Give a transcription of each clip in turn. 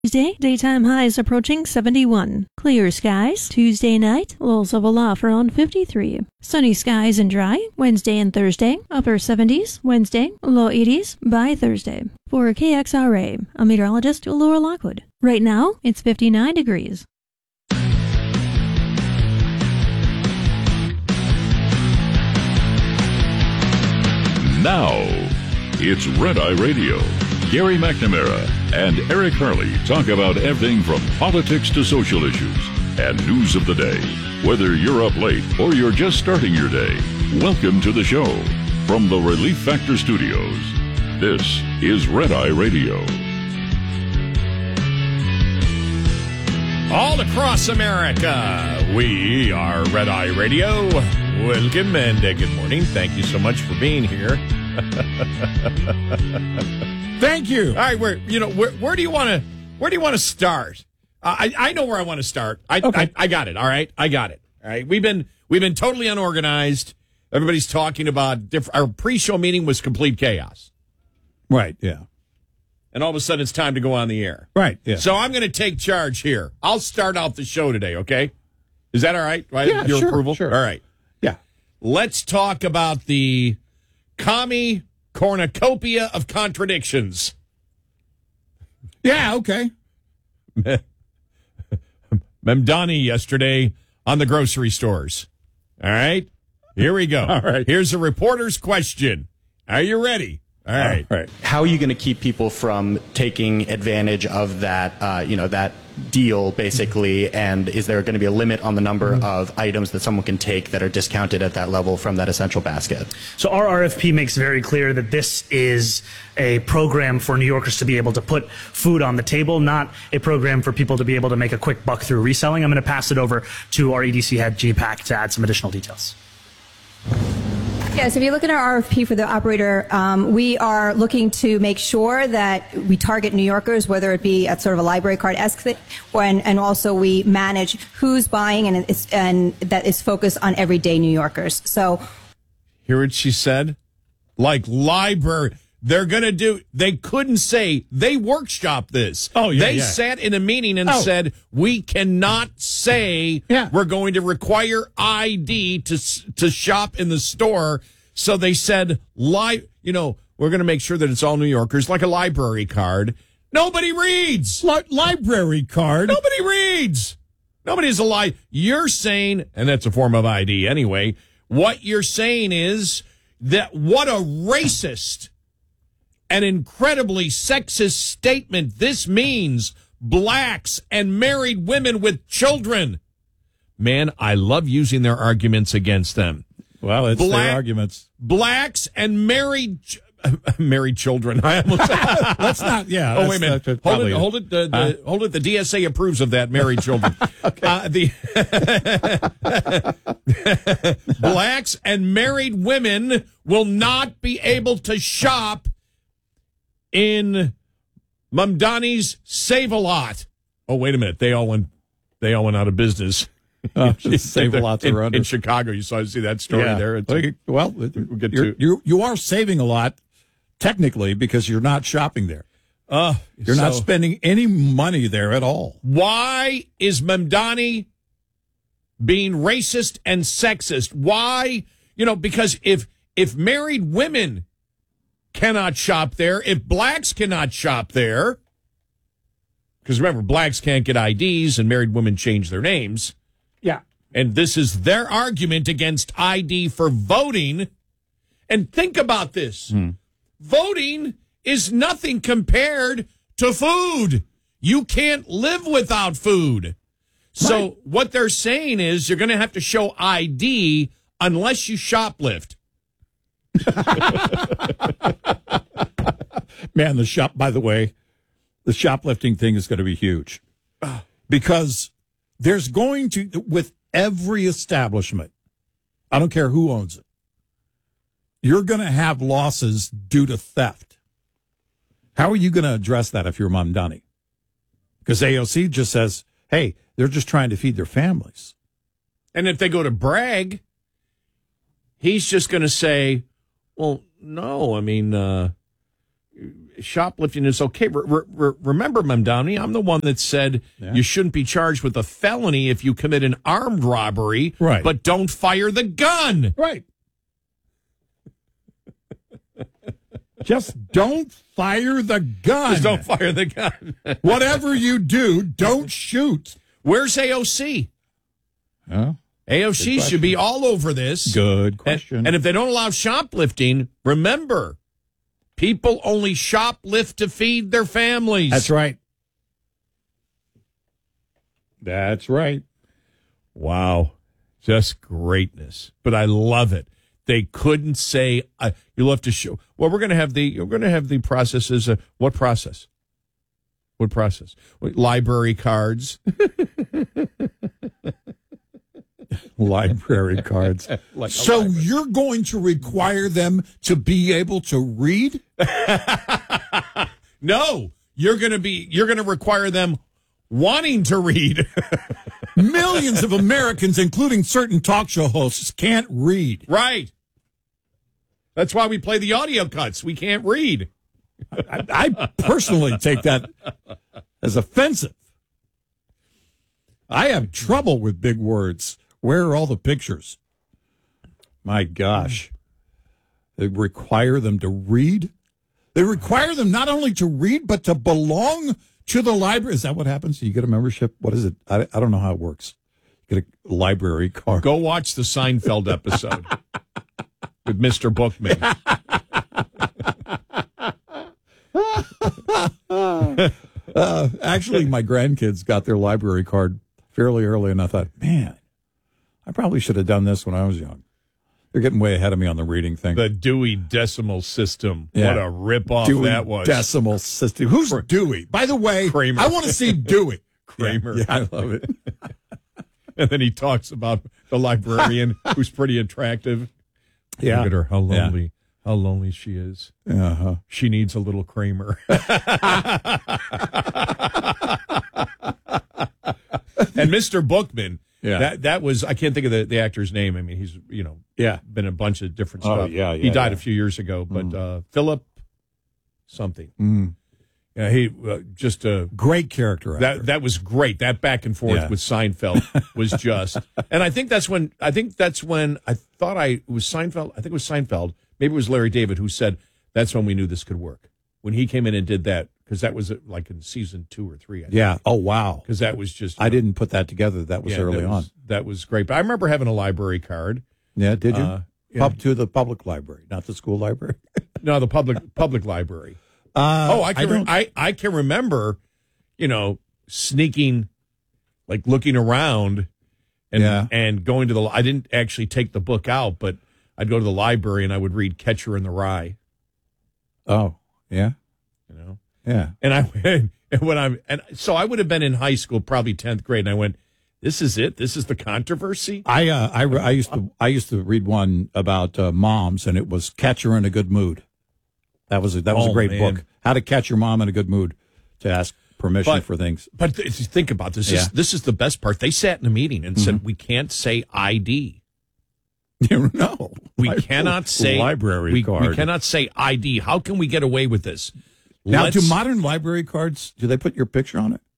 Tuesday, daytime highs approaching 71. Clear skies. Tuesday night, lows level off around 53. Sunny skies and dry. Wednesday and Thursday, upper 70s. Wednesday, low 80s by Thursday. For KXRA, I'm meteorologist Laura Lockwood. Right now, it's 59 degrees. Now, it's Red Eye Radio. Gary McNamara and Eric Harley talk about everything from politics to social issues and news of the day. Whether you're up late or you're just starting your day, welcome to the show. From the Relief Factor Studios, this is Red Eye Radio. All across America, we are Red Eye Radio. Welcome and good morning. Thank you so much for being here. Thank you. All right, where do you want to start? I know where I want to start. I got it. All right, I got it. All right, we've been totally unorganized. Everybody's talking about our pre-show meeting was complete chaos. Right. Yeah. And all of a sudden, it's time to go on the air. Right. Yeah. So I'm going to take charge here. I'll start out the show today. Okay? Is that all right? Right? Yeah. Your sure, approval. Sure. All right. Yeah. Let's talk about the commie cornucopia of contradictions. Yeah, okay. Mamdani yesterday on the grocery stores. All right? Here we go. All right. Here's a reporter's question. Are you ready? All right. All right. How are you going to keep people from taking advantage of that, that deal, basically? And is there going to be a limit on the number of items that someone can take that are discounted at that level from that essential basket? So our RFP makes very clear that this is a program for New Yorkers to be able to put food on the table, not a program for people to be able to make a quick buck through reselling. I'm going to pass it over to our EDC head, J-Pack, to add some additional details. Yes, if you look at our RFP for the operator, we are looking to make sure that we target New Yorkers, whether it be at sort of a library card-esque, and also we manage who's buying and that is focused on everyday New Yorkers. So, hear what she said? Like library. They're going to do, they couldn't say, they workshop this. Oh, yeah. They sat in a meeting and said, we cannot say we're going to require ID to shop in the store. So they said, we're going to make sure that it's all New Yorkers, like a library card. Nobody reads. Library card? Nobody reads. Nobody's alive. You're saying, and that's a form of ID anyway, what you're saying is that what a racist, an incredibly sexist statement this means blacks and married women with children. Man, I love using their arguments against them. Well, it's their arguments. Blacks and married children. I almost let's not. Yeah. Oh, wait a minute. Hold it. Hold it. The DSA approves of that. Married children. Blacks and married women will not be able to shop in Mamdani's Save-A-Lot. Oh, wait a minute. They all went out of business. Save-A-Lots are under. In Chicago. You see that story there? Well, you are saving a lot, technically, because you're not shopping there. You're not spending any money there at all. Why is Mamdani being racist and sexist? Why? Because if married women cannot shop there, if blacks cannot shop there, because remember, blacks can't get IDs and married women change their names. Yeah. And this is their argument against ID for voting. And think about this. Voting is nothing compared to food. You can't live without food. So what they're saying is you're going to have to show ID unless you shoplift. Man, by the way, the shoplifting thing is going to be huge because there's going to, with every establishment, I don't care who owns it, you're going to have losses due to theft. How are you going to address that if you're Mamdani? Because AOC just says, hey, they're just trying to feed their families. And if they go to brag, he's just going to say, well, no, I mean, shoplifting is okay. Remember, Mamdani, I'm the one that said you shouldn't be charged with a felony if you commit an armed robbery, right? But don't fire the gun, right? Just don't fire the gun. Just don't fire the gun. Whatever you do, don't shoot. Where's AOC? Huh? AOC should be all over this. Good question. And if they don't allow shoplifting, remember, people only shoplift to feed their families. That's right. That's right. Wow. Just greatness. But I love it. They couldn't say, you'll have to show. Well, we're going to have the processes. What process? What process? Library cards. Library cards. So you're going to require them to be able to read? No, you're going to require them wanting to read. Millions of Americans, including certain talk show hosts, can't read. Right. That's why we play the audio cuts. We can't read. I personally take that as offensive. I have trouble with big words. Where are all the pictures? My gosh. They require them to read? They require them not only to read, but to belong to the library. Is that what happens? You get a membership? What is it? I don't know how it works. You get a library card. Go watch the Seinfeld episode with Mr. Bookman. Actually, my grandkids got their library card fairly early, and I thought, man, I probably should have done this when I was young. They're getting way ahead of me on the reading thing. The Dewey Decimal System. Yeah. What a ripoff Dewey that was. Decimal System. Who's Dewey? By the way, Kramer. I want to see Dewey. Kramer. Yeah, I love it. And then he talks about the librarian who's pretty attractive. Yeah. Look at her, how lonely she is. Uh-huh. She needs a little Kramer. And Mr. Bookman, that was, I can't think of the actor's name. I mean, he's, been a bunch of different stuff. He died a few years ago, but Philip something. Mm. Yeah, he just a great character. That was great. That back and forth with Seinfeld was just, and I think that's when I thought it was Seinfeld. I think it was Seinfeld. Maybe it was Larry David who said that's when we knew this could work. When he came in and did that, because that was like in season 2 or 3. I think. Yeah. Oh wow. Because that was just. I didn't put that together. That was early on. That was great. But I remember having a library card. Yeah. Did you? To the public library, not the school library. No, the public library. I can remember, sneaking, like looking around, and going to I didn't actually take the book out, but I'd go to the library and I would read Catcher in the Rye. Oh yeah, yeah. And so I would have been in high school, probably 10th grade, and I went, "This is it. This is the controversy." I used to read one about moms, and it was Catcher in a Good Mood. That was a great book. How to catch your mom in a good mood to ask permission for things. But if you think about this, this is the best part. They sat in a meeting and said, we can't say ID. No. We cannot say library card. We cannot say ID. How can we get away with this? Now, do modern library cards, do they put your picture on it?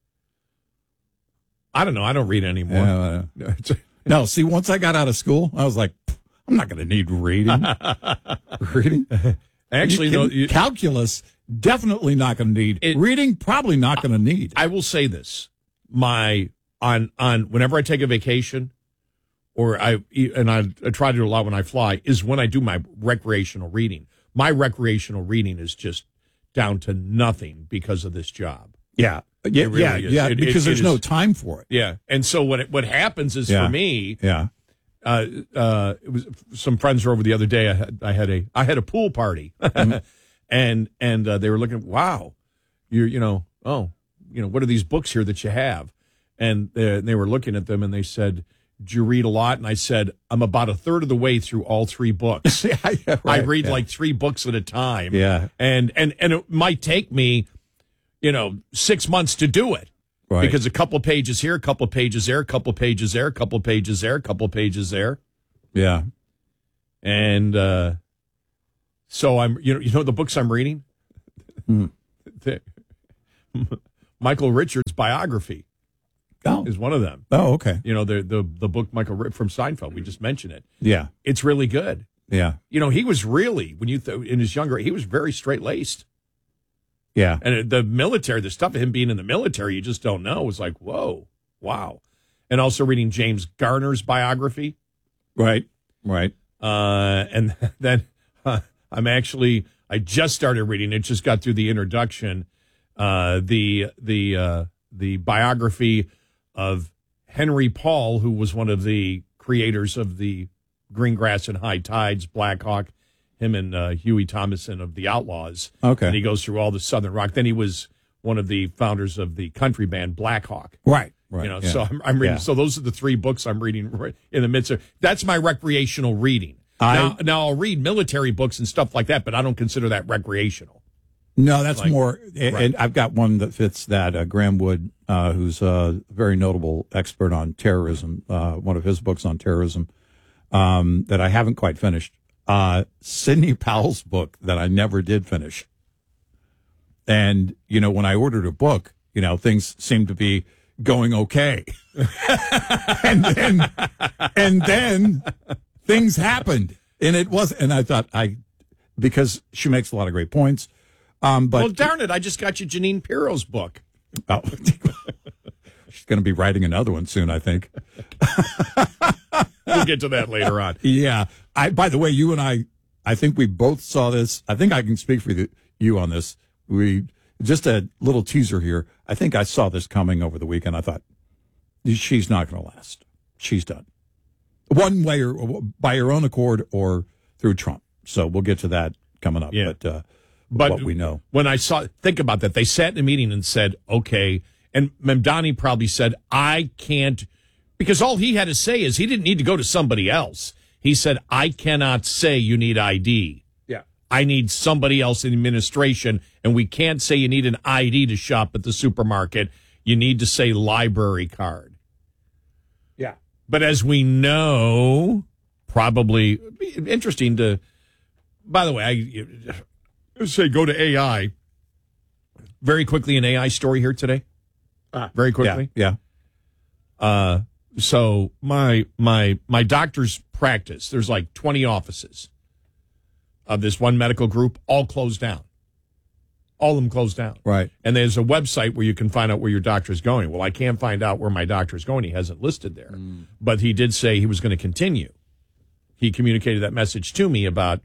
I don't know. I don't read anymore. No, see, once I got out of school, I was like, I'm not going to need reading. Reading? Actually, calculus, defindei not going to need. Reading, probably not going to need. I will say this: whenever I take a vacation, or I try to do a lot when I fly, is when I do my recreational reading. My recreational reading is just down to nothing because of this job. Yeah, because there's no time for it. Yeah, and so what happens is for me, it was some friends were over the other day. I had a pool party, and they were looking. Wow, what are these books here that you have? And they were looking at them, and they said, "Do you read a lot?" And I said, "I'm about a third of the way through all 3 books. I read like 3 books at a time. Yeah, and it might take me, 6 months to do it." Right. Because a couple pages here, a couple pages there, a couple pages there, a couple pages there, a couple pages there. Yeah. And so I'm, the books I'm reading, Michael Richards' biography is one of them. Oh, okay. You know, the book from Seinfeld. We just mentioned it. Yeah. It's really good. Yeah. You know, he was really, in his younger, he was very straight-laced. Yeah. And the military, the stuff of him being in the military, you just don't know. It was like, whoa, wow. And also reading James Garner's biography. Right. And then I just started reading it, just got through the introduction, the biography of Henry Paul, who was one of the creators of the Greengrass and High Tides, Black Hawk, him and Huey Thomason of the Outlaws. Okay. And he goes through all the Southern rock. Then he was one of the founders of the country band Black Hawk. Right. You know, yeah. so I'm reading. Yeah. So those are the three books I'm reading right in the midst of. That's my recreational reading. Now I'll read military books and stuff like that, but I don't consider that recreational. No, that's more. Right. And I've got one that fits that. Graham Wood, who's a very notable expert on terrorism, one of his books on terrorism that I haven't quite finished. Sidney Powell's book that I never did finish. And, you know, when I ordered a book, you know, things seemed to be going okay. and then things happened. And it was, and I thought because she makes a lot of great points. But Well, darn it, I just got you Janine Pirro's book. Oh, she's going to be writing another one soon, I think. We'll get to that later on. Yeah. By the way, you and I think we both saw this. I think I can speak for you on this. Just a little teaser here. I think I saw this coming over the weekend. I thought, she's not going to last. She's done. One way or by her own accord or through Trump. So we'll get to that coming up. Yeah. But what we know. When think about that, they sat in a meeting and said, okay, and Mamdani probably said, I can't, because all he had to say is he didn't need to go to somebody else. He said, I cannot say you need ID. Yeah. I need somebody else in the administration, and we can't say you need an ID to shop at the supermarket. You need to say library card. Yeah. But as we know, probably interesting to, by the way, I say go to AI. Very quickly, an AI story here today. Very quickly. Yeah. So my doctor's practice, there's like 20 offices of this one medical group, all closed down. All of them closed down. Right. And there's a website where you can find out where your doctor's going. Well, I can't find out where my doctor's going. He hasn't listed there. But he did say he was going to continue. He communicated that message to me about,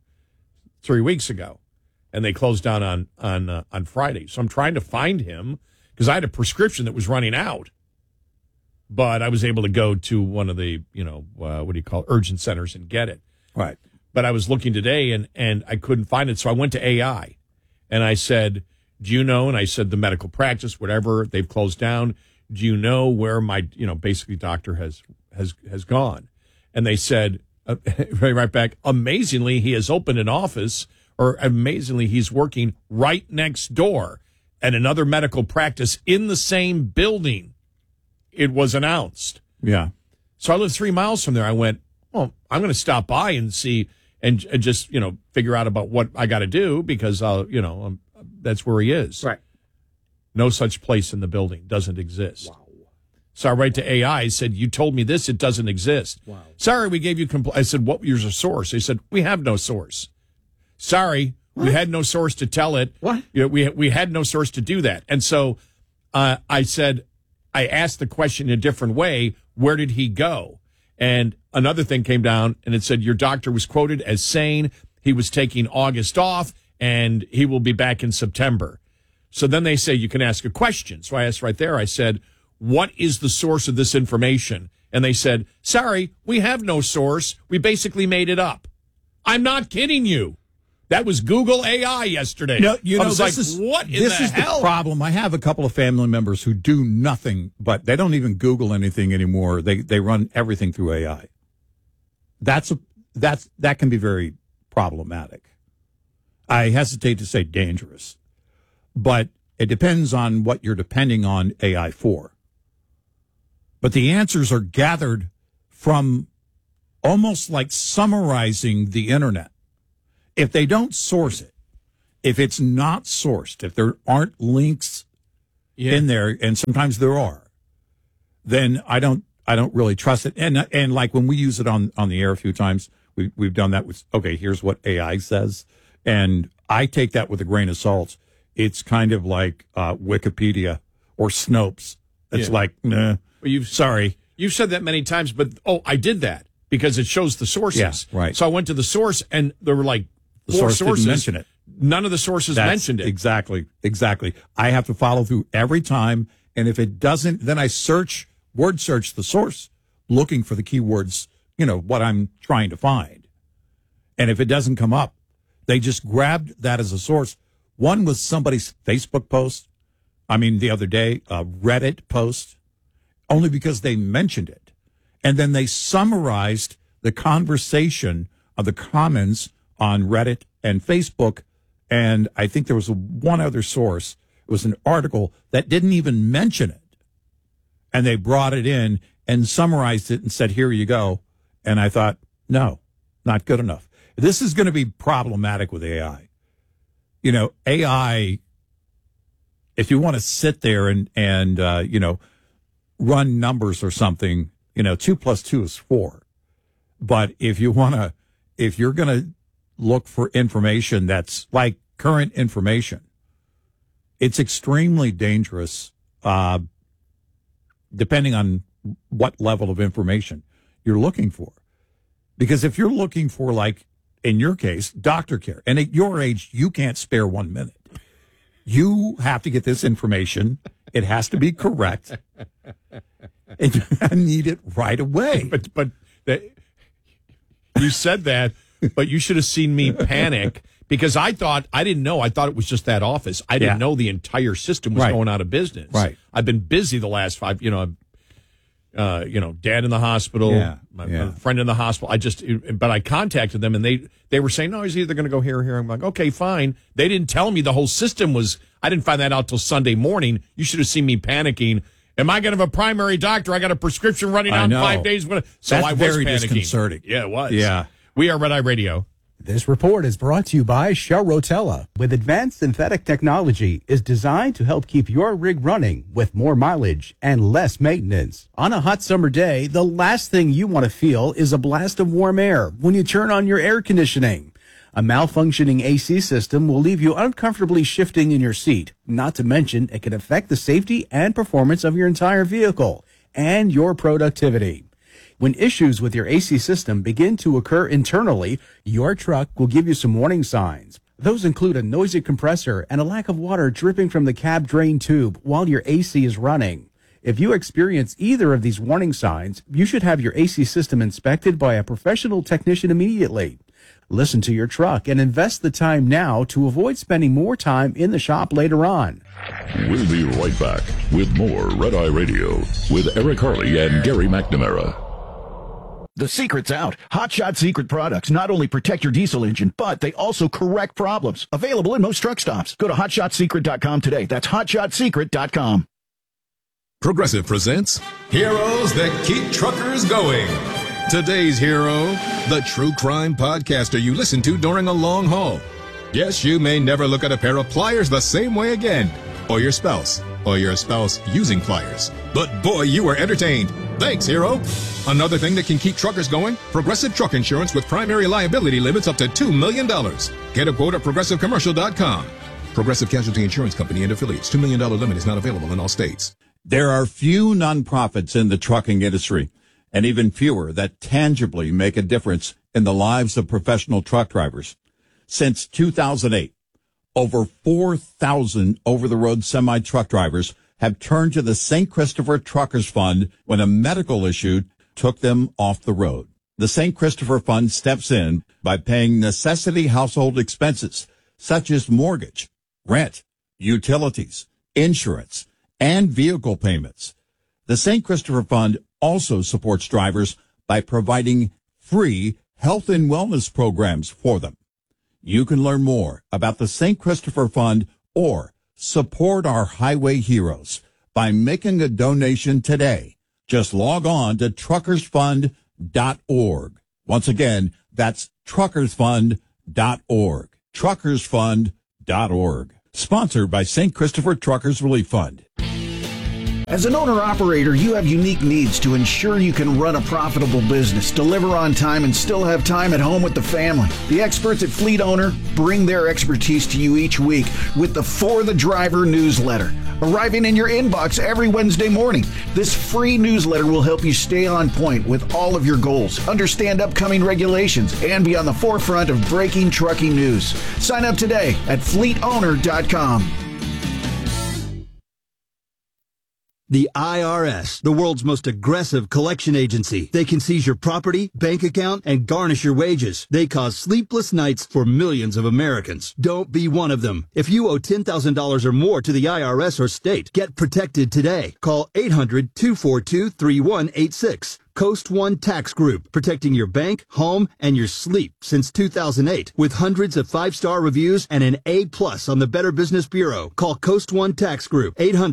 3 weeks ago. And they closed down on Friday. So I'm trying to find him because I had a prescription that was running out. But I was able to go to one of the, urgent centers and get it. Right. But I was looking today and I couldn't find it. So I went to AI and I said, do you know? And I said, the medical practice, whatever, they've closed down. Do you know where my, basically doctor has gone? And they said, right back, amazingly, he has opened an office, or amazingly, he's working right next door at another medical practice in the same building. It was announced. Yeah. So I live 3 miles from there. I went, well, I'm going to stop by and see and just, figure out about what I got to do because, that's where he is. Right. No such place in the building. Doesn't exist. Wow. So I write to AI. I said, you told me this. It doesn't exist. Wow. Sorry, we gave you I said, what was your source? They said, we have no source. Sorry, what? We had no source to tell it. What? We had no source to do that. And so I said, I asked the question in a different way. Where did he go? And another thing came down and it said, your doctor was quoted as saying he was taking August off and he will be back in September. So then they say you can ask a question. So I asked right there, I said, what is the source of this information? And they said, sorry, we have no source. We basically made it up. I'm not kidding you. That was Google AI yesterday. No, this is the problem. I have a couple of family members who do nothing, but they don't even Google anything anymore. They run everything through AI. That can be very problematic. I hesitate to say dangerous, but it depends on what you're depending on AI for. But the answers are gathered from almost like summarizing the internet. If they don't source it, if it's not sourced, if there aren't links in there, and sometimes there are, then I don't really trust it. And like when we use it on the air a few times, we've done that with, okay, here's what AI says. And I take that with a grain of salt. It's kind of like Wikipedia or Snopes. It's like, nah, sorry. You've said that many times, but, I did that because it shows the sources. Yeah, right. So I went to the source, and there were like The 4 source sources. didn't mention it. None of the sources mentioned it. Exactly. I have to follow through every time. And if it doesn't, then I word search the source, looking for the keywords, what I'm trying to find. And if it doesn't come up, they just grabbed that as a source. One was somebody's Facebook post. The other day, a Reddit post, only because they mentioned it. And then they summarized the conversation of the comments on Reddit and Facebook. And I think there was one other source. It was an article that didn't even mention it. And they brought it in and summarized it and said, here you go. And I thought, no, not good enough. This is going to be problematic with AI. AI, if you want to sit there and run numbers or something, 2 + 2 is 4. But if you're going to look for information that's like current information, it's extremely dangerous, depending on what level of information you're looking for. Because if you're looking for, like, in your case, doctor care, and at your age, you can't spare 1 minute. You have to get this information. It has to be correct. And you need it right away. But you said that, but you should have seen me panic because I didn't know. I thought it was just that office. I didn't know the entire system was going out of business. Right. I've been busy the last 5, dad in the hospital, my friend in the hospital. But I contacted them and they were saying, no, he's either going to go here or here. I'm like, okay, fine. They didn't tell me the whole system was, I didn't find that out till Sunday morning. You should have seen me panicking. Am I going to have a primary doctor? I got a prescription running out in 5 days. So That's I was very panicking. disconcerting. Yeah, it was. Yeah. We are Red Eye Radio. This report is brought to you by Shell Rotella. With advanced synthetic technology, is designed to help keep your rig running with more mileage and less maintenance. On a hot summer day, the last thing you want to feel is a blast of warm air when you turn on your air conditioning. A malfunctioning AC system will leave you uncomfortably shifting in your seat. Not to mention, it can affect the safety and performance of your entire vehicle and your productivity. When issues with your AC system begin to occur internally, your truck will give you some warning signs. Those include a noisy compressor and a lack of water dripping from the cab drain tube while your AC is running. If you experience either of these warning signs, you should have your AC system inspected by a professional technician immediately. Listen to your truck and invest the time now to avoid spending more time in the shop later on. We'll be right back with more Red Eye Radio with Eric Harley and Gary McNamara. The secret's out. Hot Shot Secret products not only protect your diesel engine, but they also correct problems. Available in most truck stops. Go to hotshotsecret.com today. That's hotshotsecret.com. Progressive presents Heroes That Keep Truckers Going. Today's hero, the true crime podcaster you listen to during a long haul. Yes, you may never look at a pair of pliers the same way again, or your spouse using pliers. But boy, you were entertained. Thanks, hero. Another thing that can keep truckers going, Progressive Truck Insurance with primary liability limits up to $2 million. Get a quote at progressivecommercial.com. Progressive Casualty Insurance Company and affiliates. $2 million limit is not available in all states. There are few nonprofits in the trucking industry, and even fewer that tangibly make a difference in the lives of professional truck drivers. Since 2008, over 4,000 over-the-road semi-truck drivers have turned to the St. Christopher Truckers Fund when a medical issue took them off the road. The St. Christopher Fund steps in by paying necessity household expenses such as mortgage, rent, utilities, insurance, and vehicle payments. The St. Christopher Fund also supports drivers by providing free health and wellness programs for them. You can learn more about the St. Christopher Fund or support our highway heroes by making a donation today. Just log on to truckersfund.org. Once again, that's truckersfund.org. Truckersfund.org. st.org. Sponsored by St. Christopher Truckers Relief Fund. As an owner-operator, you have unique needs to ensure you can run a profitable business, deliver on time, and still have time at home with the family. The experts at Fleet Owner bring their expertise to you each week with the For the Driver newsletter, arriving in your inbox every Wednesday morning. This free newsletter will help you stay on point with all of your goals, understand upcoming regulations, and be on the forefront of breaking trucking news. Sign up today at fleetowner.com. The IRS, the world's most aggressive collection agency. They can seize your property, bank account, and garnish your wages. They cause sleepless nights for millions of Americans. Don't be one of them. If you owe $10,000 or more to the IRS or state, get protected today. Call 800-242-3186. Coast One Tax Group, protecting your bank, home, and your sleep since 2008. With hundreds of 5-star reviews and an A+ on the Better Business Bureau. Call Coast One Tax Group,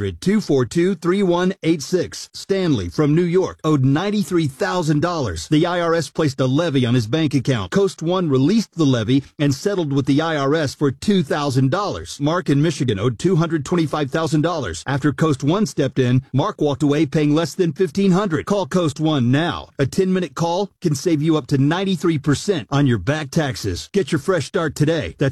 800-242-3186. Stanley from New York owed $93,000. The IRS placed a levy on his bank account. Coast One released the levy and settled with the IRS for $2,000. Mark in Michigan owed $225,000. After Coast One stepped in, Mark walked away paying less than $1,500. Call Coast One now. A 10-minute call can save you up to 93% on your back taxes. Get your fresh start today. That's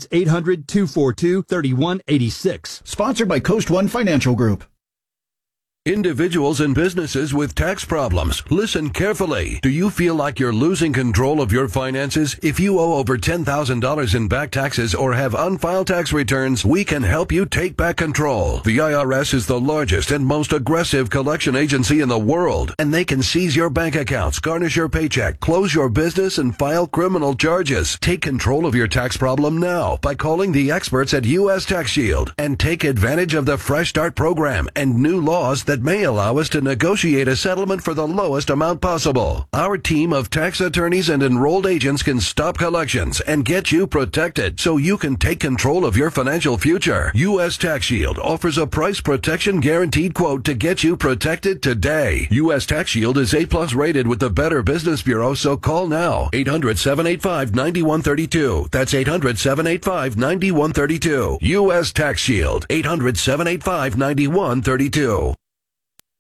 800-242-3186. Sponsored by Coast One Financial Group. Individuals and businesses with tax problems, listen carefully. Do you feel like you're losing control of your finances? If you owe over $10,000 in back taxes or have unfiled tax returns, we can help you take back control. The IRS is the largest and most aggressive collection agency in the world, and they can seize your bank accounts, garnish your paycheck, close your business, and file criminal charges. Take control of your tax problem now by calling the experts at U.S. Tax Shield and take advantage of the Fresh Start program and new laws that may allow us to negotiate a settlement for the lowest amount possible. Our team of tax attorneys and enrolled agents can stop collections and get you protected so you can take control of your financial future. U.S. Tax Shield offers a price protection guaranteed quote to get you protected today. U.S. Tax Shield is A+ rated with the Better Business Bureau, so call now. 800-785-9132. That's 800-785-9132. U.S. Tax Shield. 800-785-9132.